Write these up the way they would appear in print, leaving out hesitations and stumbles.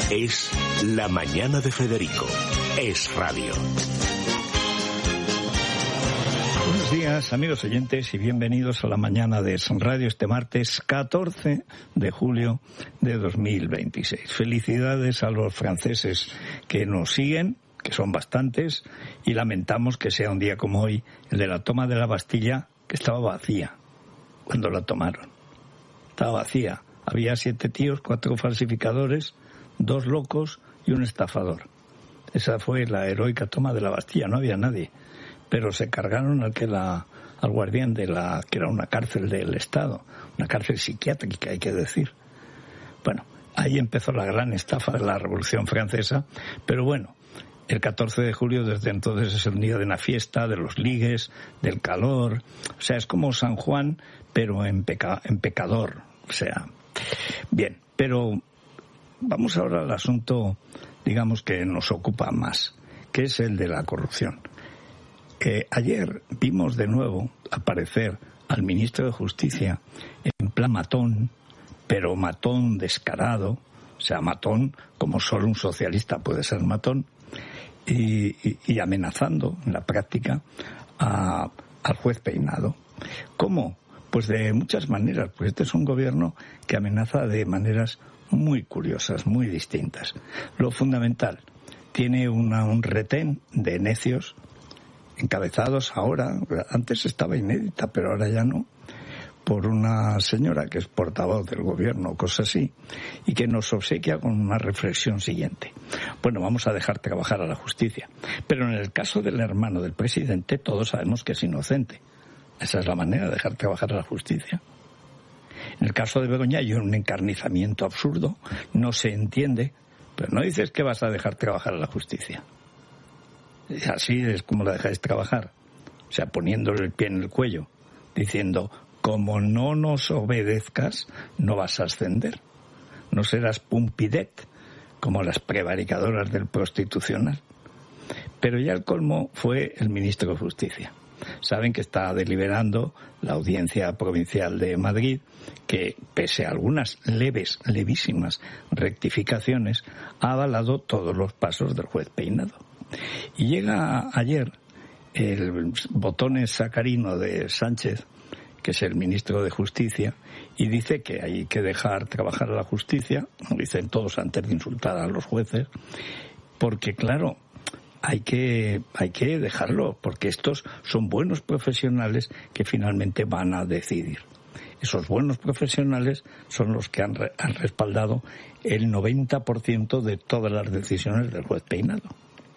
Es La Mañana de Federico. Es radio. Buenos días, amigos oyentes, y bienvenidos a La Mañana de Es Radio este martes 14 de julio de 2026. Felicidades a los franceses que nos siguen, que son bastantes, y lamentamos que sea un día como hoy, el de la toma de la Bastilla, que estaba vacía cuando la tomaron. Estaba vacía. Había 7 tíos, 4 falsificadores, 2 locos y un estafador. Esa fue la heroica toma de la Bastilla, no había nadie. Pero se cargaron al guardián de que era una cárcel del Estado, una cárcel psiquiátrica, hay que decir. Bueno, ahí empezó la gran estafa de la Revolución Francesa, pero bueno, el 14 de julio desde entonces es el día de una fiesta, de los ligues, del calor, o sea, es como San Juan, pero en pecador, o sea, bien, pero vamos ahora al asunto, digamos, que nos ocupa más, que es el de la corrupción. Ayer vimos de nuevo aparecer al ministro de Justicia en plan matón, pero matón descarado, o sea, matón como solo un socialista puede ser matón, y amenazando en la práctica al juez Peinado. ¿Cómo? Pues de muchas maneras, pues este es un gobierno que amenaza de maneras muy curiosas, muy distintas. Lo fundamental, tiene un retén de necios encabezados ahora, antes estaba inédita, pero ahora ya no, por una señora que es portavoz del gobierno, cosas así, y que nos obsequia con una reflexión siguiente. Bueno, vamos a dejar trabajar a la justicia, pero en el caso del hermano del presidente todos sabemos que es inocente. Esa es la manera de dejar trabajar a la justicia. En el caso de Begoña hay un encarnizamiento absurdo, no se entiende, pero no dices que vas a dejar trabajar a la justicia. Así es como la dejáis trabajar, o sea, poniéndole el pie en el cuello, diciendo, como no nos obedezcas, no vas a ascender, no serás pumpidet, como las prevaricadoras del Prostitucional. Pero ya el colmo fue el ministro de Justicia. Saben que está deliberando la Audiencia Provincial de Madrid, que pese a algunas levísimas rectificaciones, ha avalado todos los pasos del juez Peinado. Y llega ayer el botones sacarino de Sánchez, que es el ministro de Justicia, y dice que hay que dejar trabajar a la justicia, como dicen todos antes de insultar a los jueces, porque claro, hay que dejarlo, porque estos son buenos profesionales que finalmente van a decidir. Esos buenos profesionales son los que han respaldado el 90% de todas las decisiones del juez Peinado.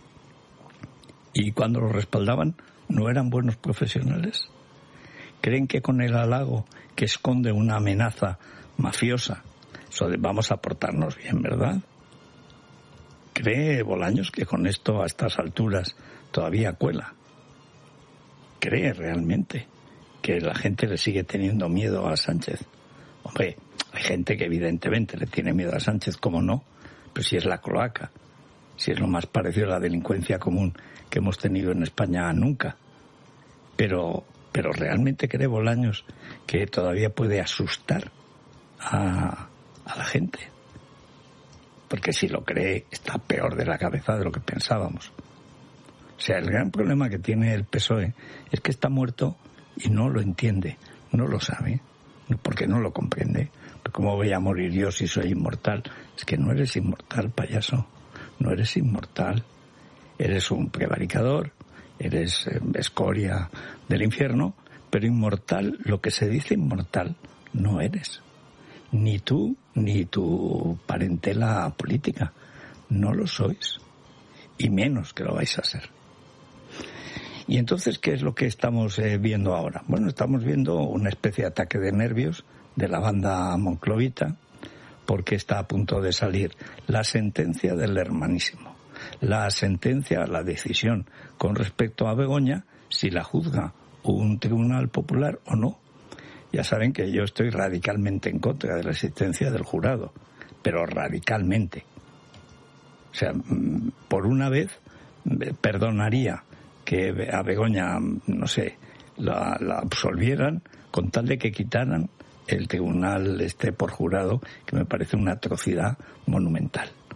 Y cuando lo respaldaban, ¿no eran buenos profesionales? ¿Creen que con el halago que esconde una amenaza mafiosa, eso de vamos a portarnos bien, verdad? ¿Cree Bolaños que con esto a estas alturas todavía cuela? ¿Cree realmente que la gente le sigue teniendo miedo a Sánchez? Hombre, hay gente que evidentemente le tiene miedo a Sánchez, ¿cómo no? Pero si es la cloaca, si es lo más parecido a la delincuencia común que hemos tenido en España nunca. Pero ¿realmente cree Bolaños que todavía puede asustar a la gente? Porque si lo cree, está peor de la cabeza de lo que pensábamos. O sea, el gran problema que tiene el PSOE es que está muerto y no lo entiende, no lo sabe, porque no lo comprende. ¿Cómo voy a morir yo si soy inmortal? Es que no eres inmortal, payaso, no eres inmortal. Eres un prevaricador, eres escoria del infierno, pero inmortal, lo que se dice inmortal, no eres. Ni tú, ni tu parentela política. No lo sois. Y menos que lo vais a ser. Y entonces, ¿qué es lo que estamos viendo ahora? Bueno, estamos viendo una especie de ataque de nervios de la banda monclovita, porque está a punto de salir la sentencia del hermanísimo. La sentencia, la decisión con respecto a Begoña, si la juzga un tribunal popular o no. Ya saben que yo estoy radicalmente en contra de la existencia del jurado, pero radicalmente. O sea, por una vez perdonaría que a Begoña, no sé, la absolvieran con tal de que quitaran el tribunal por jurado, que me parece una atrocidad monumental.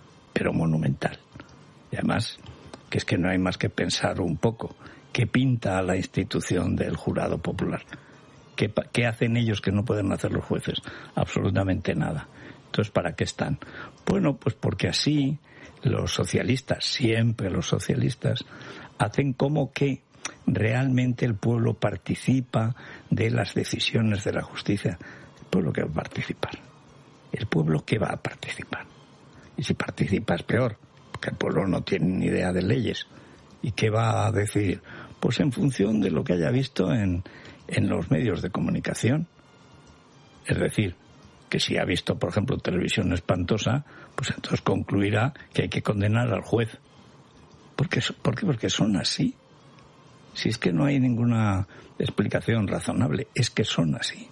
pero monumental. Y además, que es que no hay más que pensar un poco qué pinta a la institución del jurado popular. ¿Qué hacen ellos que no pueden hacer los jueces? Absolutamente nada. Entonces, ¿para qué están? Bueno, pues porque así los socialistas, siempre los socialistas, hacen como que realmente el pueblo participa de las decisiones de la justicia. ¿El pueblo qué va a participar? ¿El pueblo qué va a participar? Y si participa es peor, porque el pueblo no tiene ni idea de leyes. ¿Y qué va a decidir? Pues en función de lo que haya visto en los medios de comunicación. Es decir, que si ha visto, por ejemplo, televisión espantosa, pues entonces concluirá que hay que condenar al juez. ¿Por qué? Porque son así. Si es que no hay ninguna explicación razonable, es que son así.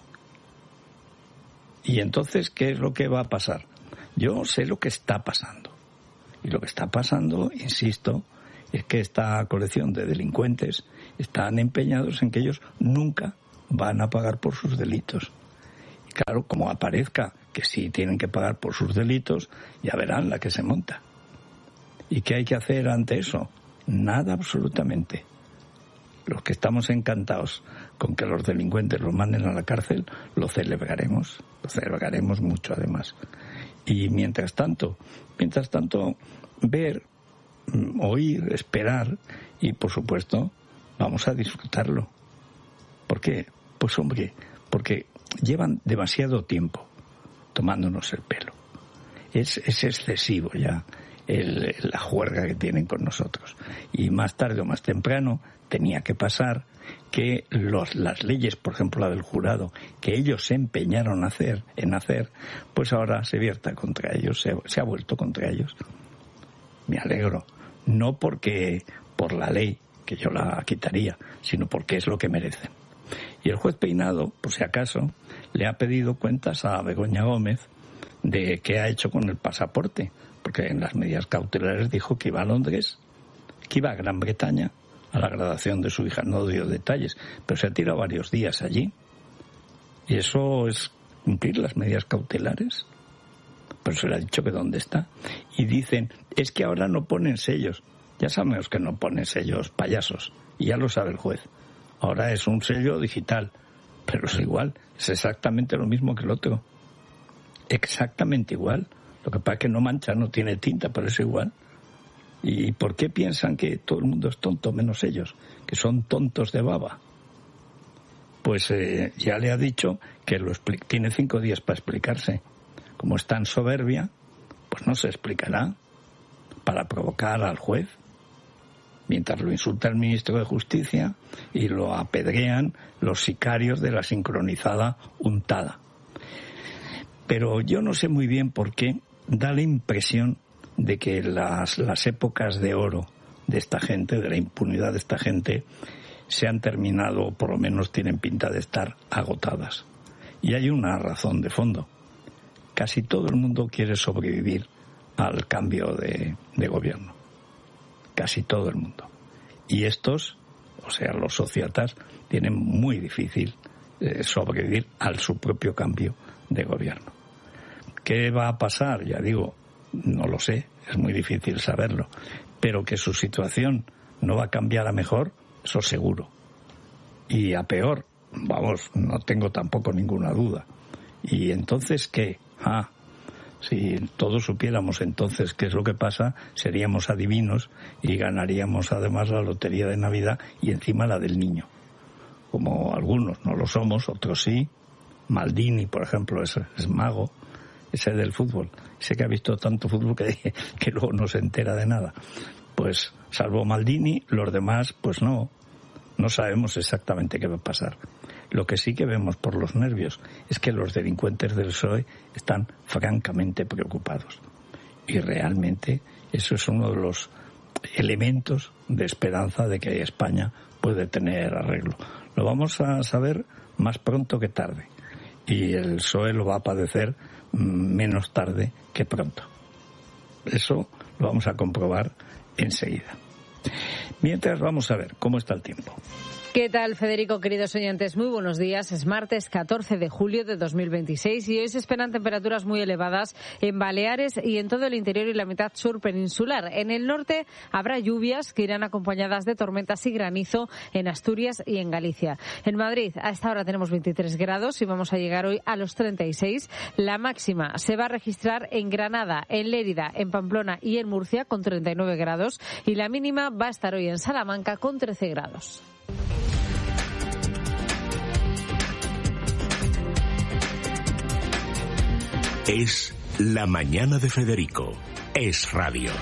Y entonces, ¿qué es lo que va a pasar? Yo sé lo que está pasando. Y lo que está pasando, insisto, es que esta colección de delincuentes están empeñados en que ellos nunca van a pagar por sus delitos. Y claro, como aparezca que sí tienen que pagar por sus delitos, ya verán la que se monta. ¿Y qué hay que hacer ante eso? Nada, absolutamente. Los que estamos encantados con que los delincuentes los manden a la cárcel, lo celebraremos mucho además. Y mientras tanto, ver, oír, esperar y por supuesto vamos a disfrutarlo. ¿Por qué? Pues hombre, porque llevan demasiado tiempo tomándonos el pelo. Es excesivo ya la juerga que tienen con nosotros. Y más tarde o más temprano tenía que pasar que las leyes, por ejemplo la del jurado, que ellos se empeñaron en hacer, pues ahora se vierta contra ellos, se ha vuelto contra ellos. Me alegro, no porque por la ley, que yo la quitaría, sino porque es lo que merecen. Y el juez Peinado, por si acaso, le ha pedido cuentas a Begoña Gómez de qué ha hecho con el pasaporte, porque en las medidas cautelares dijo que iba a Londres, que iba a Gran Bretaña a la graduación de su hija. No dio detalles, pero se ha tirado varios días allí. Y eso es cumplir las medidas cautelares. Pero se le ha dicho que dónde está. Y dicen, es que ahora no ponen sellos. Ya sabemos que no ponen sellos payasos, y ya lo sabe el juez. Ahora es un sello digital, pero es igual, es exactamente lo mismo que el otro. Exactamente igual. Lo que pasa es que no mancha, no tiene tinta, pero es igual. ¿Y por qué piensan que todo el mundo es tonto, menos ellos, que son tontos de baba? Pues ya le ha dicho que tiene 5 días para explicarse. Como está en soberbia, pues no se explicará, para provocar al juez, mientras lo insulta el ministro de Justicia y lo apedrean los sicarios de la sincronizada untada. Pero yo no sé muy bien por qué da la impresión de que las épocas de oro de esta gente, de la impunidad de esta gente, se han terminado, o por lo menos tienen pinta de estar agotadas. Y hay una razón de fondo. Casi todo el mundo quiere sobrevivir al cambio de gobierno. Casi todo el mundo. Y estos, o sea, los sociópatas, tienen muy difícil sobrevivir a su propio cambio de gobierno. ¿Qué va a pasar? Ya digo, no lo sé, es muy difícil saberlo, pero que su situación no va a cambiar a mejor, eso seguro. Y a peor, vamos, no tengo tampoco ninguna duda. ¿Y entonces qué? Si todos supiéramos entonces qué es lo que pasa, seríamos adivinos y ganaríamos además la lotería de Navidad y encima la del niño. Como algunos no lo somos, otros sí. Maldini, por ejemplo, es mago. Ese del fútbol, ese que ha visto tanto fútbol que luego no se entera de nada. Pues salvo Maldini, los demás pues no sabemos exactamente qué va a pasar. Lo que sí que vemos por los nervios es que los delincuentes del PSOE están francamente preocupados. Y realmente eso es uno de los elementos de esperanza de que España puede tener arreglo. Lo vamos a saber más pronto que tarde. Y el PSOE lo va a padecer menos tarde que pronto. Eso lo vamos a comprobar enseguida. Mientras vamos a ver cómo está el tiempo. ¿Qué tal, Federico, queridos oyentes? Muy buenos días. Es martes 14 de julio de 2026 y hoy se esperan temperaturas muy elevadas en Baleares y en todo el interior y la mitad sur peninsular. En el norte habrá lluvias que irán acompañadas de tormentas y granizo en Asturias y en Galicia. En Madrid, a esta hora tenemos 23 grados y vamos a llegar hoy a los 36. La máxima se va a registrar en Granada, en Lérida, en Pamplona y en Murcia con 39 grados y la mínima va a estar hoy en Salamanca con 13 grados. Es La Mañana de Federico. Es radio.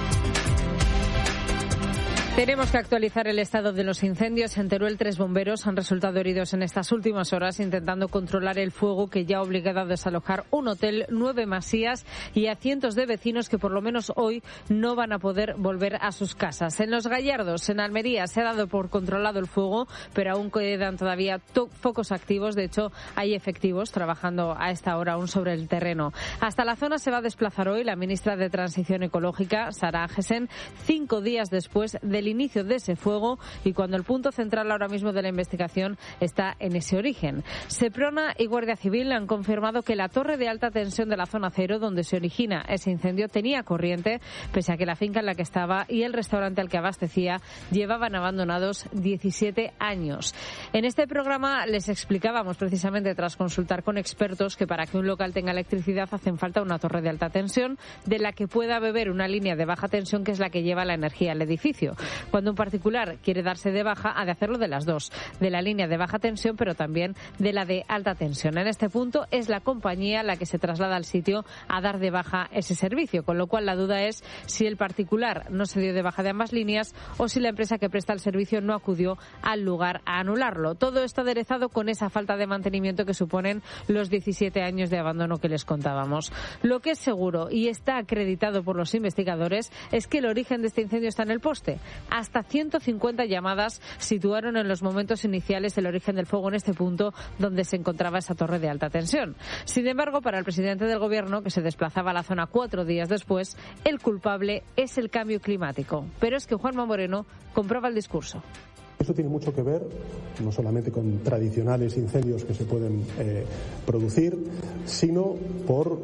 Tenemos que actualizar el estado de los incendios. En Teruel, 3 bomberos han resultado heridos en estas últimas horas intentando controlar el fuego que ya ha obligado a desalojar un hotel, 9 masías y a cientos de vecinos que por lo menos hoy no van a poder volver a sus casas. En Los Gallardos, en Almería, se ha dado por controlado el fuego, pero aún quedan todavía focos activos. De hecho, hay efectivos trabajando a esta hora aún sobre el terreno. Hasta la zona se va a desplazar hoy la ministra de Transición Ecológica, Sara Agesen, 5 días después del inicio de ese fuego y cuando el punto central ahora mismo de la investigación está en ese origen. Seprona y Guardia Civil han confirmado que la torre de alta tensión de la zona cero, donde se origina ese incendio, tenía corriente, pese a que la finca en la que estaba y el restaurante al que abastecía llevaban abandonados 17 años. En este programa les explicábamos precisamente, tras consultar con expertos, que para que un local tenga electricidad hacen falta una torre de alta tensión de la que pueda beber una línea de baja tensión, que es la que lleva la energía al edificio. Cuando un particular quiere darse de baja, ha de hacerlo de las dos, de la línea de baja tensión, pero también de la de alta tensión. En este punto es la compañía la que se traslada al sitio a dar de baja ese servicio, con lo cual la duda es si el particular no se dio de baja de ambas líneas o si la empresa que presta el servicio no acudió al lugar a anularlo. Todo esto aderezado con esa falta de mantenimiento que suponen los 17 años de abandono que les contábamos. Lo que es seguro y está acreditado por los investigadores es que el origen de este incendio está en el poste. Hasta 150 llamadas situaron en los momentos iniciales el origen del fuego en este punto donde se encontraba esa torre de alta tensión. Sin embargo, para el presidente del Gobierno, que se desplazaba a la zona 4 días después, el culpable es el cambio climático. Pero es que Juanma Moreno comprueba el discurso. Eso tiene mucho que ver no solamente con tradicionales incendios que se pueden producir, sino por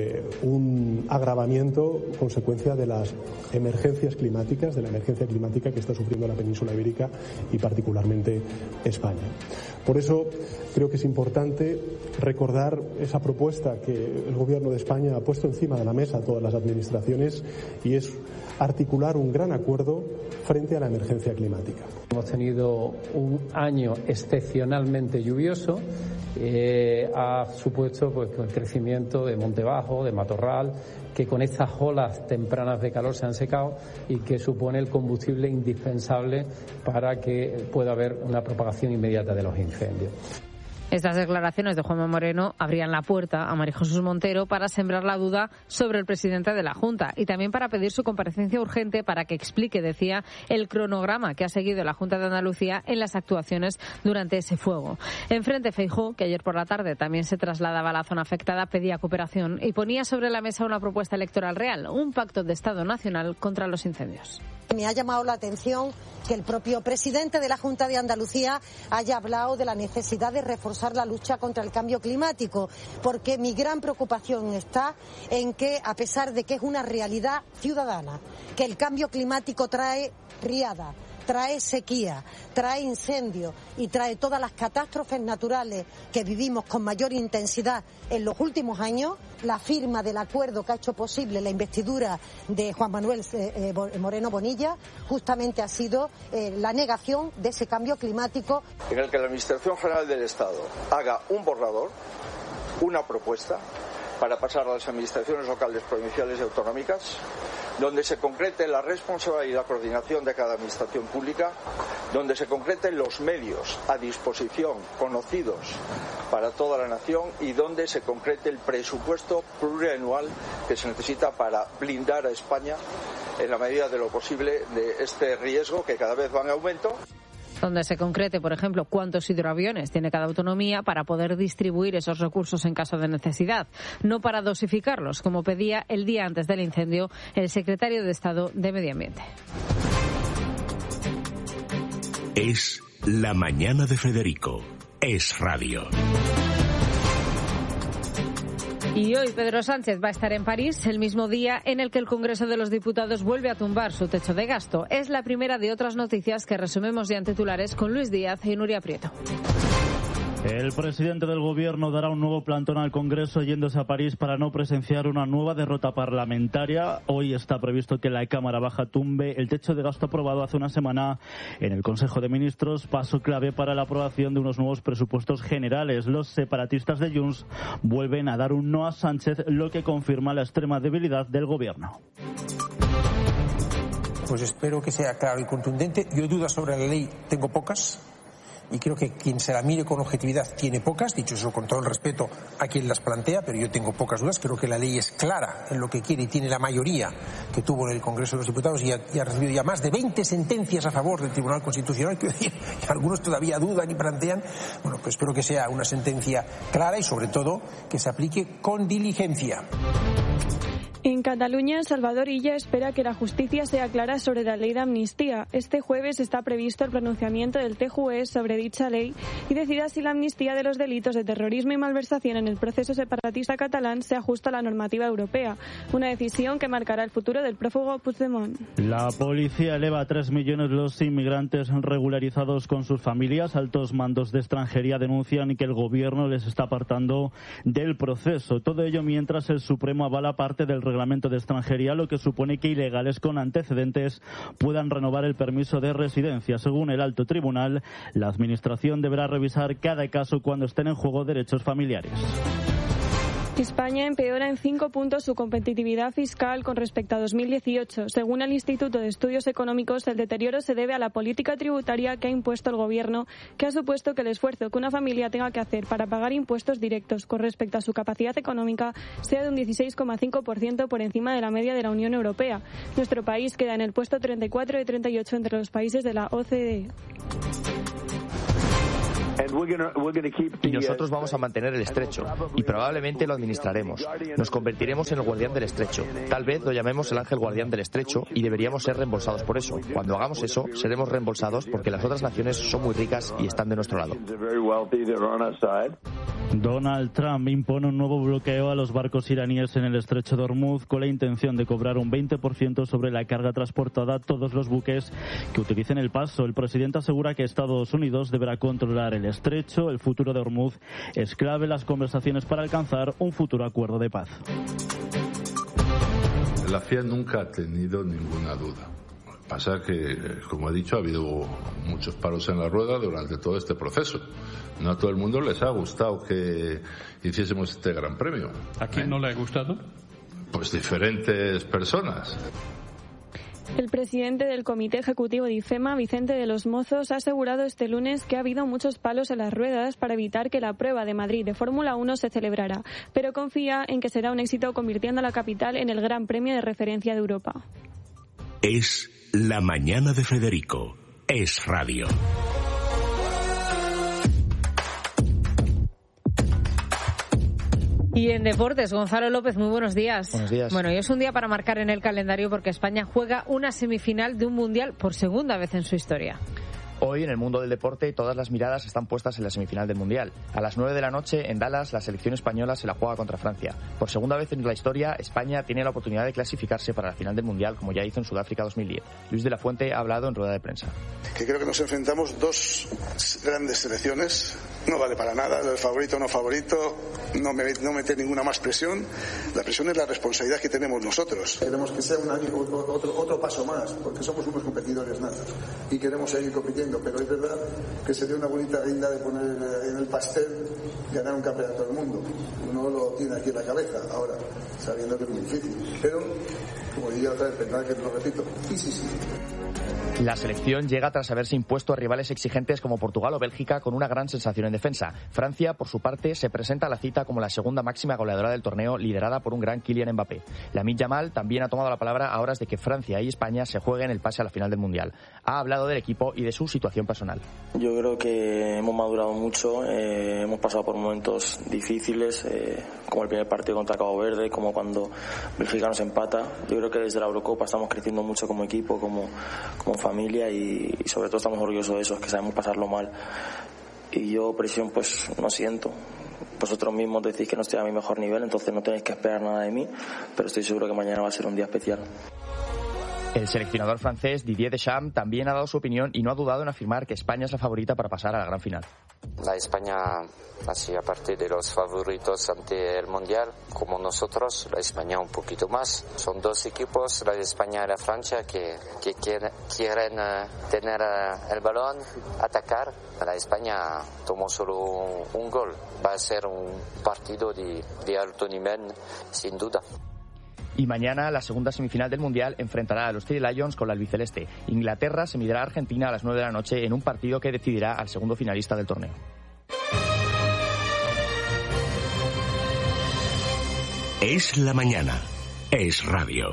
un agravamiento consecuencia de las emergencias climáticas, de la emergencia climática que está sufriendo la península ibérica y particularmente España. Por eso creo que es importante recordar esa propuesta que el Gobierno de España ha puesto encima de la mesa a todas las administraciones y es articular un gran acuerdo frente a la emergencia climática. Hemos tenido un año excepcionalmente lluvioso, ha supuesto pues el crecimiento de monte bajo, de matorral, que con estas olas tempranas de calor se han secado y que supone el combustible indispensable para que pueda haber una propagación inmediata de los incendios. Estas declaraciones de Juanma Moreno abrían la puerta a María Jesús Montero para sembrar la duda sobre el presidente de la Junta y también para pedir su comparecencia urgente para que explique, decía, el cronograma que ha seguido la Junta de Andalucía en las actuaciones durante ese fuego. Enfrente, Feijóo, que ayer por la tarde también se trasladaba a la zona afectada, pedía cooperación y ponía sobre la mesa una propuesta electoral real, un pacto de Estado nacional contra los incendios. Me ha llamado la atención que el propio presidente de la Junta de Andalucía haya hablado de la necesidad de reforzar la lucha contra el cambio climático, porque mi gran preocupación está en que, a pesar de que es una realidad ciudadana, que el cambio climático trae riada, trae sequía, trae incendios y trae todas las catástrofes naturales que vivimos con mayor intensidad en los últimos años, la firma del acuerdo que ha hecho posible la investidura de Juan Manuel Moreno Bonilla justamente ha sido la negación de ese cambio climático. En el que la Administración General del Estado haga un borrador, una propuesta, para pasar a las administraciones locales, provinciales y autonómicas, donde se concrete la responsabilidad y la coordinación de cada administración pública, donde se concreten los medios a disposición conocidos para toda la nación y donde se concrete el presupuesto plurianual que se necesita para blindar a España en la medida de lo posible de este riesgo que cada vez va en aumento. Donde se concrete, por ejemplo, cuántos hidroaviones tiene cada autonomía para poder distribuir esos recursos en caso de necesidad, no para dosificarlos, como pedía el día antes del incendio el secretario de Estado de Medio Ambiente. Es La mañana de Federico. Es radio. Y hoy Pedro Sánchez va a estar en París el mismo día en el que el Congreso de los Diputados vuelve a tumbar su techo de gasto. Es la primera de otras noticias que resumimos ya en titulares con Luis Díaz y Nuria Prieto. El presidente del Gobierno dará un nuevo plantón al Congreso yéndose a París para no presenciar una nueva derrota parlamentaria. Hoy está previsto que la Cámara Baja tumbe el techo de gasto aprobado hace una semana en el Consejo de Ministros, paso clave para la aprobación de unos nuevos presupuestos generales. Los separatistas de Junts vuelven a dar un no a Sánchez, lo que confirma la extrema debilidad del Gobierno. Pues espero que sea claro y contundente. Yo dudas sobre la ley tengo pocas. Y creo que quien se la mire con objetividad tiene pocas, dicho eso con todo el respeto a quien las plantea, pero yo tengo pocas dudas. Creo que la ley es clara en lo que quiere y tiene la mayoría que tuvo en el Congreso de los Diputados y ha recibido ya más de 20 sentencias a favor del Tribunal Constitucional, quiero decir, que algunos todavía dudan y plantean. Bueno, pues espero que sea una sentencia clara y sobre todo que se aplique con diligencia. En Cataluña, Salvador Illa espera que la justicia sea clara sobre la ley de amnistía. Este jueves está previsto el pronunciamiento del TJUE sobre dicha ley y decida si la amnistía de los delitos de terrorismo y malversación en el proceso separatista catalán se ajusta a la normativa europea. Una decisión que marcará el futuro del prófugo Puigdemont. La policía eleva a 3 millones los inmigrantes regularizados con sus familias. Altos mandos de extranjería denuncian que el gobierno les está apartando del proceso. Todo ello mientras el Supremo avala parte del reglamento de extranjería, lo que supone que ilegales con antecedentes puedan renovar el permiso de residencia. Según el alto tribunal, la administración deberá revisar cada caso cuando estén en juego derechos familiares. España empeora en 5 puntos su competitividad fiscal con respecto a 2018. Según el Instituto de Estudios Económicos, el deterioro se debe a la política tributaria que ha impuesto el Gobierno, que ha supuesto que el esfuerzo que una familia tenga que hacer para pagar impuestos directos con respecto a su capacidad económica sea de un 16,5% por encima de la media de la Unión Europea. Nuestro país queda en el puesto 34 de 38 entre los países de la OCDE. Y nosotros vamos a mantener el estrecho, y probablemente lo administraremos. Nos convertiremos en el guardián del estrecho. Tal vez lo llamemos el ángel guardián del estrecho y deberíamos ser reembolsados por eso. Cuando hagamos eso, seremos reembolsados porque las otras naciones son muy ricas y están de nuestro lado. Donald Trump impone un nuevo bloqueo a los barcos iraníes en el estrecho de Hormuz con la intención de cobrar un 20% sobre la carga transportada a todos los buques que utilicen el paso. El presidente asegura que Estados Unidos deberá controlar el estrecho. El futuro de Hormuz es clave en las conversaciones para alcanzar un futuro acuerdo de paz. La FIA nunca ha tenido ninguna duda. Pasa que, como he dicho, ha habido muchos palos en la rueda durante todo este proceso. No a todo el mundo les ha gustado que hiciésemos este gran premio. ¿A quién no le ha gustado? Pues diferentes personas. El presidente del Comité Ejecutivo de IFEMA, Vicente de los Mozos, ha asegurado este lunes que ha habido muchos palos en las ruedas para evitar que la prueba de Madrid de Fórmula 1 se celebrara, pero confía en que será un éxito convirtiendo a la capital en el gran premio de referencia de Europa. Es la mañana de Federico. Es radio. Y en deportes, Gonzalo López, muy buenos días. Buenos días. Bueno, y es un día para marcar en el calendario porque España juega una semifinal de un mundial por segunda vez en su historia. Hoy, en el mundo del deporte, todas las miradas están puestas en la semifinal del Mundial. A las 9 de la noche, en Dallas, la selección española se la juega contra Francia. Por segunda vez en la historia, España tiene la oportunidad de clasificarse para la final del Mundial, como ya hizo en Sudáfrica 2010. Luis de la Fuente ha hablado en rueda de prensa. Que creo que nos enfrentamos dos grandes selecciones. No vale para nada, el favorito o no favorito, no meter ninguna más presión. La presión es la responsabilidad que tenemos nosotros. Queremos que sea otro paso más, porque somos unos competidores natos y queremos seguir compitiendo. Pero es verdad que sería una bonita guinda de poner en el pastel ganar un campeonato del mundo. Uno lo tiene aquí en la cabeza ahora, sabiendo que es muy difícil. Pero, como diría otra vez, pensad que lo repito, sí. La selección llega tras haberse impuesto a rivales exigentes como Portugal o Bélgica con una gran sensación en defensa. Francia, por su parte, se presenta a la cita como la segunda máxima goleadora del torneo, liderada por un gran Kylian Mbappé. Lamine Yamal también ha tomado la palabra a horas de que Francia y España se jueguen el pase a la final del Mundial. Ha hablado del equipo y de su situación personal. Yo creo que hemos madurado mucho, hemos pasado por momentos difíciles, como el primer partido contra Cabo Verde, como cuando Bélgica nos empata. Yo creo creo que desde la Eurocopa estamos creciendo mucho como equipo, como familia y sobre todo estamos orgullosos de eso, es que sabemos pasarlo mal. Y yo presión pues no siento. Vosotros mismos decís que no estoy a mi mejor nivel, entonces no tenéis que esperar nada de mí, pero estoy seguro que mañana va a ser un día especial. El seleccionador francés Didier Deschamps también ha dado su opinión y no ha dudado en afirmar que España es la favorita para pasar a la gran final. La España, así aparte de los favoritos ante el Mundial, como nosotros, la España un poquito más. Son dos equipos, la de España y la Francia, que quieren tener el balón, atacar. La España tomó solo un gol. Va a ser un partido de alto nivel, sin duda. Y mañana la segunda semifinal del Mundial enfrentará a los Three Lions con la albiceleste. Inglaterra se medirá a Argentina a las 9 de la noche en un partido que decidirá al segundo finalista del torneo. Es la mañana. Es radio.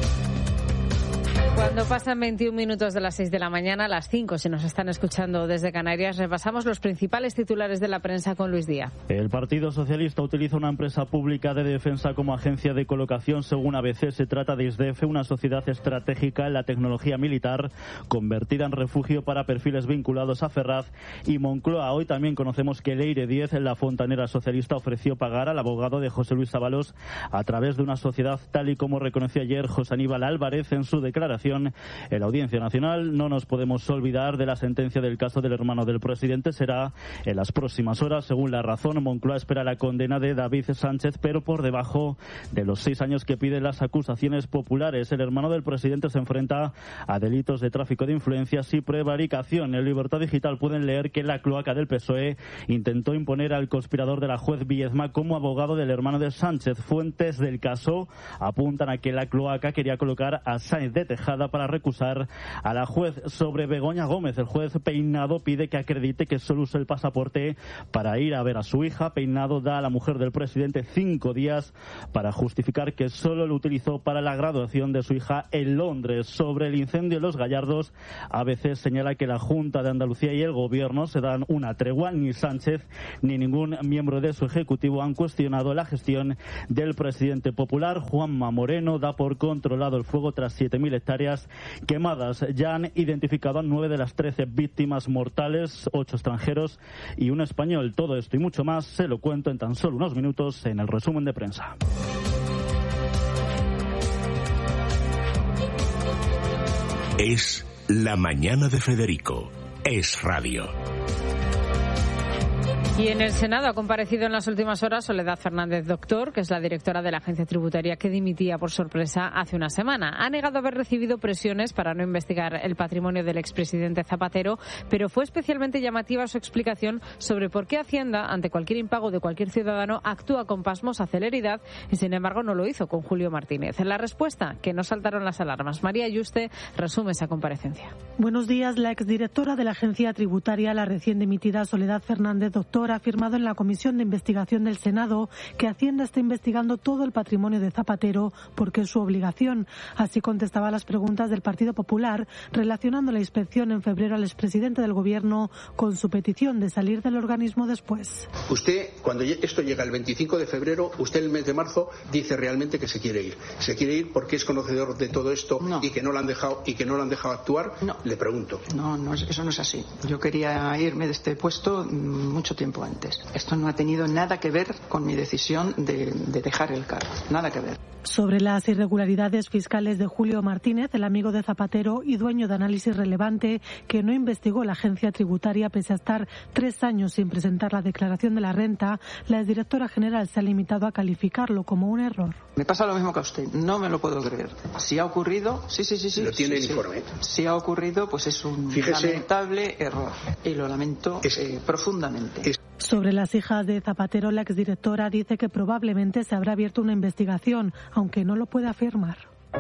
Cuando pasan 21 minutos de las 6 de la mañana, a las 5, si nos están escuchando desde Canarias, repasamos los principales titulares de la prensa con Luis Díaz. El Partido Socialista utiliza una empresa pública de defensa como agencia de colocación. Según ABC, se trata de SDF, una sociedad estratégica en la tecnología militar, convertida en refugio para perfiles vinculados a Ferraz y Moncloa. Hoy también conocemos que Leire 10, la fontanera socialista, ofreció pagar al abogado de José Luis Ábalos a través de una sociedad, tal y como reconoció ayer José Aníbal Álvarez en su declaración en la Audiencia Nacional. No nos podemos olvidar de la sentencia del caso del hermano del presidente. Será en las próximas horas. Según La Razón, Moncloa espera la condena de David Sánchez, pero por debajo de los 6 años que piden las acusaciones populares. El hermano del presidente se enfrenta a delitos de tráfico de influencias y prevaricación. En Libertad Digital pueden leer que la cloaca del PSOE intentó imponer al conspirador de la juez Viedma como abogado del hermano de Sánchez. Fuentes del caso apuntan a que la cloaca quería colocar a Sáenz de Tejada para recusar a la juez. Sobre Begoña Gómez, el juez Peinado pide que acredite que solo usó el pasaporte para ir a ver a su hija. Peinado da a la mujer del presidente 5 días para justificar que solo lo utilizó para la graduación de su hija en Londres. Sobre el incendio en Los Gallardos, ABC señala que la Junta de Andalucía y el Gobierno se dan una tregua. Ni Sánchez ni ningún miembro de su ejecutivo han cuestionado la gestión del presidente popular. Juanma Moreno da por controlado el fuego tras 7.000 hectáreas quemadas. Ya han identificado a 9 de las 13 víctimas mortales, 8 extranjeros y un español. Todo esto y mucho más se lo cuento en tan solo unos minutos en el resumen de prensa. Es la mañana de Federico. Es radio. Y en el Senado ha comparecido en las últimas horas Soledad Fernández Doctor, que es la directora de la agencia tributaria que dimitía por sorpresa hace una semana. Ha negado haber recibido presiones para no investigar el patrimonio del expresidente Zapatero, pero fue especialmente llamativa su explicación sobre por qué Hacienda, ante cualquier impago de cualquier ciudadano, actúa con pasmosa celeridad y, sin embargo, no lo hizo con Julio Martínez. En la respuesta, que no saltaron las alarmas. María Yuste resume esa comparecencia. Buenos días. La exdirectora de la agencia tributaria, la recién dimitida Soledad Fernández Doctor, ha afirmado en la Comisión de Investigación del Senado que Hacienda está investigando todo el patrimonio de Zapatero porque es su obligación. Así contestaba a las preguntas del Partido Popular relacionando la inspección en febrero al expresidente del Gobierno con su petición de salir del organismo después. Usted, cuando esto llega el 25 de febrero, usted el mes de marzo dice realmente que se quiere ir. ¿Se quiere ir porque es conocedor de todo esto y que no lo han dejado actuar? No. Le pregunto. No, eso no es así. Yo quería irme de este puesto mucho tiempo antes. Esto no ha tenido nada que ver con mi decisión de dejar el cargo. Nada que ver. Sobre las irregularidades fiscales de Julio Martínez, el amigo de Zapatero y dueño de Análisis Relevante, que no investigó la agencia tributaria pese a estar 3 años sin presentar la declaración de la renta, la exdirectora general se ha limitado a calificarlo como un error. Me pasa lo mismo que a usted. No me lo puedo creer. Si ha ocurrido, sí. Lo tiene el informe. Si ha ocurrido, pues es un lamentable error. Y lo lamento profundamente. Sobre las hijas de Zapatero, la exdirectora dice que probablemente se habrá abierto una investigación, aunque no lo puede afirmar.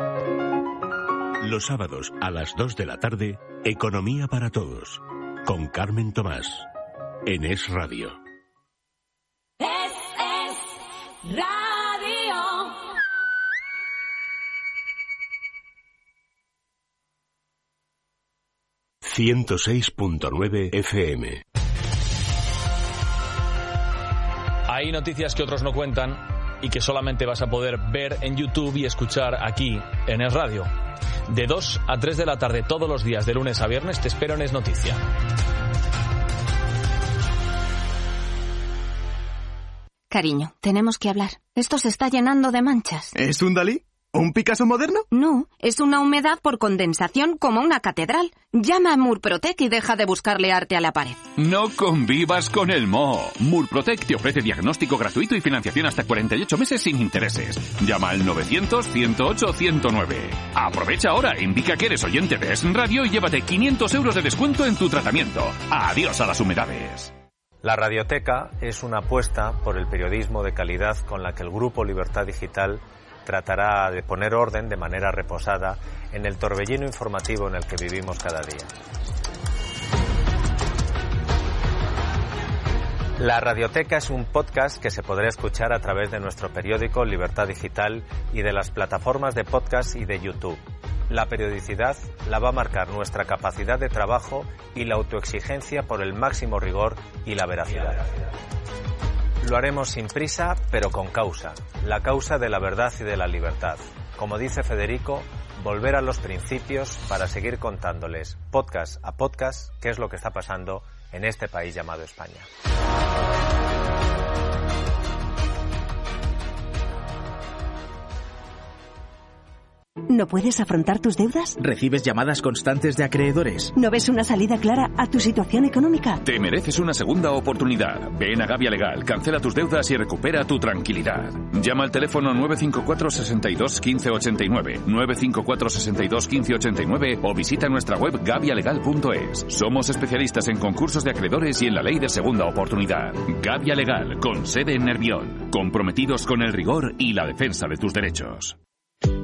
Los sábados a las 2 de la tarde, Economía para Todos, con Carmen Tomás, en Es Radio. Es Radio. ...106.9 FM. Hay noticias que otros no cuentan y que solamente vas a poder ver en YouTube y escuchar aquí en Es Radio. De 2 a 3 de la tarde todos los días, de lunes a viernes, te espero en Es Noticia. Cariño, tenemos que hablar. Esto se está llenando de manchas. ¿Es un Dalí? ¿Un Picasso moderno? No, es una humedad por condensación como una catedral. Llama a Murprotec y deja de buscarle arte a la pared. No convivas con el moho. Murprotec te ofrece diagnóstico gratuito y financiación hasta 48 meses sin intereses. Llama al 900-108-109. Aprovecha ahora, indica que eres oyente de Es Radio y llévate 500 euros de descuento en tu tratamiento. Adiós a las humedades. La Radioteca es una apuesta por el periodismo de calidad con la que el Grupo Libertad Digital tratará de poner orden de manera reposada en el torbellino informativo en el que vivimos cada día. La Radioteca es un podcast que se podrá escuchar a través de nuestro periódico Libertad Digital y de las plataformas de podcast y de YouTube. La periodicidad la va a marcar nuestra capacidad de trabajo y la autoexigencia por el máximo rigor y la veracidad. Lo haremos sin prisa, pero con causa. La causa de la verdad y de la libertad. Como dice Federico, volver a los principios para seguir contándoles, podcast a podcast, qué es lo que está pasando en este país llamado España. ¿No puedes afrontar tus deudas? ¿Recibes llamadas constantes de acreedores? ¿No ves una salida clara a tu situación económica? Te mereces una segunda oportunidad. Ven a Gavia Legal, cancela tus deudas y recupera tu tranquilidad. Llama al teléfono 954 62 15 89, 954 62 15 89 o visita nuestra web gavialegal.es. Somos especialistas en concursos de acreedores y en la ley de segunda oportunidad. Gavia Legal, con sede en Nervión. Comprometidos con el rigor y la defensa de tus derechos.